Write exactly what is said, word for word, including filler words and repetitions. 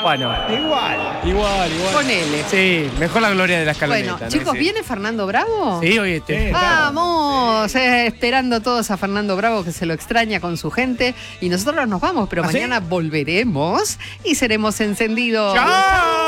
Bueno. Igual. Igual, igual. Ponele. Sí, mejor la gloria de la escaloneta. Bueno, ¿no? chicos, Sí. ¿viene Fernando Bravo? Sí, oye, te... Sí. Vamos, eh, esperando todos a Fernando Bravo, que se lo extraña con su gente. Y nosotros nos vamos, pero ¿Ah, sí? mañana volveremos y seremos encendidos. ¡Chao!